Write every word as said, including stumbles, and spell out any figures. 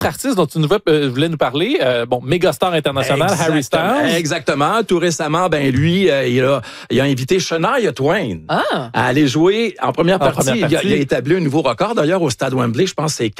artiste dont tu nous voulais nous parler, euh, bon, méga star international, Exactement. Harry Styles. Exactement. Tout récemment, ben lui, euh, il, a, il a invité Shania Twain ah. à aller jouer en première en partie. Première partie. Il, a, il a établi un nouveau record, d'ailleurs, au Stade Wembley. Je pense que c'est